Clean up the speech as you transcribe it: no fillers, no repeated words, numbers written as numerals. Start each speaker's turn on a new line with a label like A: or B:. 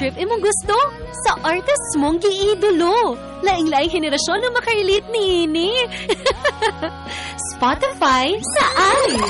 A: trip imong gusto? Sa artist mong giidolo. Laing-laing henerasyon na makarelate ni ini. Spotify sa eyes.